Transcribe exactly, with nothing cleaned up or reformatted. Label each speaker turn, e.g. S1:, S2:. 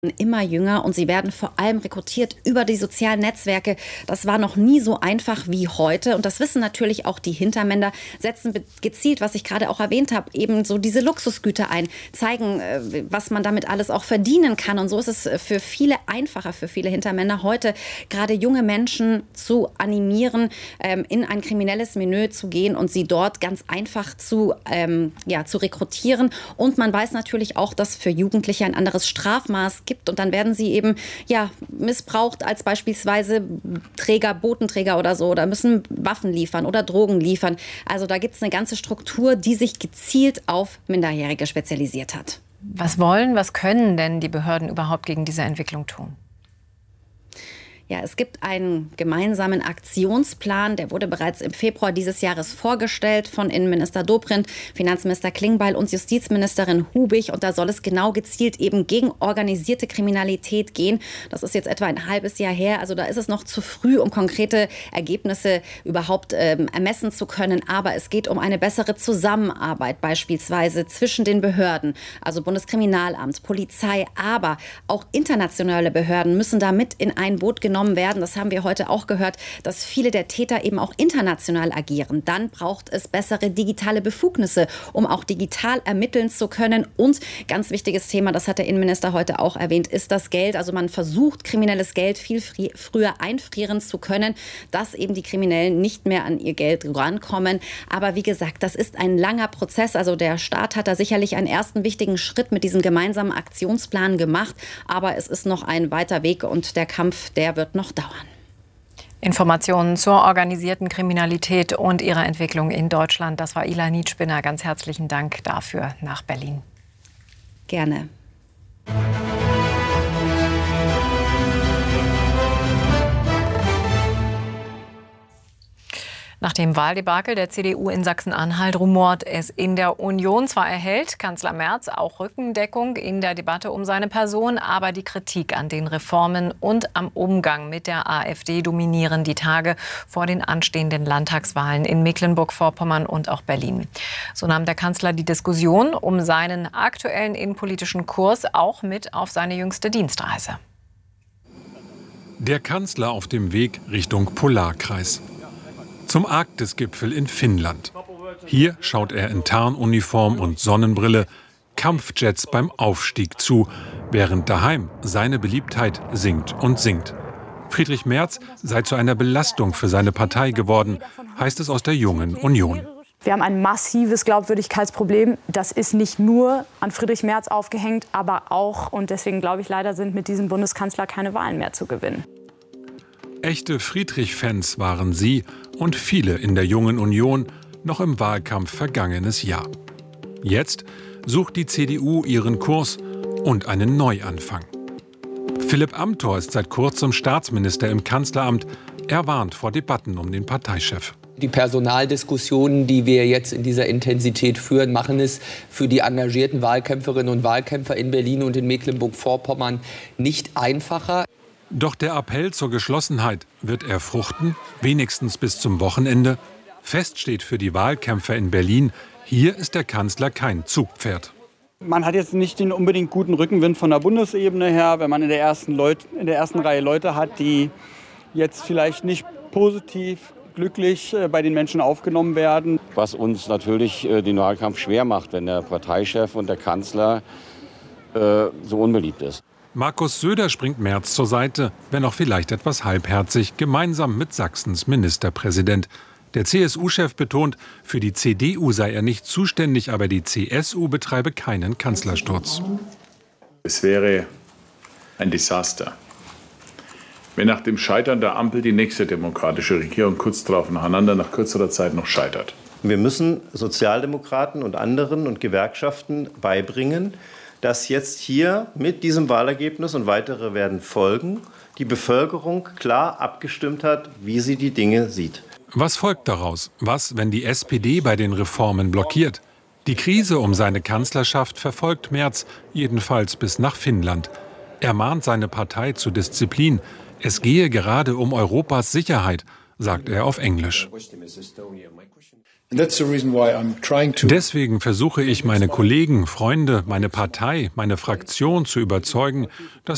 S1: immer jünger und sie werden vor allem rekrutiert über die sozialen Netzwerke. Das war noch nie so einfach wie heute und das wissen natürlich auch die Hintermänner, setzen gezielt, was ich gerade auch erwähnt habe, eben so diese Luxusgüter ein, zeigen, was man damit alles auch verdienen kann und so ist es für viele einfacher, für viele Hintermänner heute, gerade junge Menschen zu animieren, in ein kriminelles Milieu zu gehen und sie dort ganz einfach zu, ähm, ja, zu rekrutieren und man weiß natürlich auch, dass für Jugendliche ein anderes Strafmaß gibt. Und dann werden sie eben ja, missbraucht als beispielsweise Träger, Botenträger oder so oder müssen Waffen liefern oder Drogen liefern. Also da gibt es eine ganze Struktur, die sich gezielt auf Minderjährige spezialisiert hat.
S2: Was wollen, was können denn die Behörden überhaupt gegen diese Entwicklung tun?
S1: Ja, es gibt einen gemeinsamen Aktionsplan, der wurde bereits im Februar dieses Jahres vorgestellt von Innenminister Dobrindt, Finanzminister Klingbeil und Justizministerin Hubig. Und da soll es genau gezielt eben gegen organisierte Kriminalität gehen. Das ist jetzt etwa ein halbes Jahr her. Also da ist es noch zu früh, um konkrete Ergebnisse überhaupt ähm, ermessen zu können. Aber es geht um eine bessere Zusammenarbeit beispielsweise zwischen den Behörden, also Bundeskriminalamt, Polizei, aber auch internationale Behörden müssen da mit in ein Boot genommen werden. Das haben wir heute auch gehört, dass viele der Täter eben auch international agieren. Dann braucht es bessere digitale Befugnisse, um auch digital ermitteln zu können. Und ganz wichtiges Thema, das hat der Innenminister heute auch erwähnt, ist das Geld. Also man versucht, kriminelles Geld viel früher einfrieren zu können, dass eben die Kriminellen nicht mehr an ihr Geld rankommen. Aber wie gesagt, das ist ein langer Prozess. Also der Staat hat da sicherlich einen ersten wichtigen Schritt mit diesem gemeinsamen Aktionsplan gemacht. Aber es ist noch ein weiter Weg und der Kampf, der wird noch dauern.
S2: Informationen zur organisierten Kriminalität und ihrer Entwicklung in Deutschland. Das war Ila Nietspinner. Ganz herzlichen Dank dafür nach Berlin.
S1: Gerne.
S2: Nach dem Wahldebakel der C D U in Sachsen-Anhalt rumort es in der Union. Zwar erhält Kanzler Merz auch Rückendeckung in der Debatte um seine Person, aber die Kritik an den Reformen und am Umgang mit der AfD dominieren die Tage vor den anstehenden Landtagswahlen in Mecklenburg-Vorpommern und auch Berlin. So nahm der Kanzler die Diskussion um seinen aktuellen innenpolitischen Kurs auch mit auf seine jüngste Dienstreise.
S3: Der Kanzler auf dem Weg Richtung Polarkreis. Zum Arktisgipfel in Finnland. Hier schaut er in Tarnuniform und Sonnenbrille Kampfjets beim Aufstieg zu, während daheim seine Beliebtheit sinkt und sinkt. Friedrich Merz sei zu einer Belastung für seine Partei geworden, heißt es aus der Jungen Union.
S4: Wir haben ein massives Glaubwürdigkeitsproblem. Das ist nicht nur an Friedrich Merz aufgehängt, aber auch, und deswegen glaube ich leider, sind mit diesem Bundeskanzler keine Wahlen mehr zu gewinnen.
S3: Echte Friedrich-Fans waren sie und viele in der Jungen Union noch im Wahlkampf vergangenes Jahr. Jetzt sucht die C D U ihren Kurs und einen Neuanfang. Philipp Amthor ist seit kurzem Staatsminister im Kanzleramt. Er warnt vor Debatten um den Parteichef.
S5: Die Personaldiskussionen, die wir jetzt in dieser Intensität führen, machen es für die engagierten Wahlkämpferinnen und Wahlkämpfer in Berlin und in Mecklenburg-Vorpommern nicht einfacher.
S3: Doch der Appell zur Geschlossenheit, wird er fruchten, wenigstens bis zum Wochenende? Fest steht für die Wahlkämpfer in Berlin, hier ist der Kanzler kein Zugpferd.
S6: Man hat jetzt nicht den unbedingt guten Rückenwind von der Bundesebene her, wenn man in der ersten, Leut in der ersten Reihe Leute hat, die jetzt vielleicht nicht positiv, glücklich bei den Menschen aufgenommen werden.
S7: Was uns natürlich den Wahlkampf schwer macht, wenn der Parteichef und der Kanzler äh, so unbeliebt ist.
S3: Markus Söder springt Merz zur Seite, wenn auch vielleicht etwas halbherzig, gemeinsam mit Sachsens Ministerpräsident. Der C S U-Chef betont, für die C D U sei er nicht zuständig, aber die C S U betreibe keinen Kanzlersturz.
S8: Es wäre ein Desaster, wenn nach dem Scheitern der Ampel die nächste demokratische Regierung kurz darauf nacheinander nach kürzerer Zeit noch scheitert.
S9: Wir müssen Sozialdemokraten und anderen und Gewerkschaften beibringen, dass jetzt hier mit diesem Wahlergebnis, und weitere werden folgen, die Bevölkerung klar abgestimmt hat, wie sie die Dinge sieht.
S3: Was folgt daraus? Was, wenn die S P D bei den Reformen blockiert? Die Krise um seine Kanzlerschaft verfolgt Merz, jedenfalls bis nach Finnland. Er mahnt seine Partei zur Disziplin. Es gehe gerade um Europas Sicherheit, sagt er auf Englisch. Deswegen versuche ich, meine Kollegen, Freunde, meine Partei, meine Fraktion zu überzeugen, dass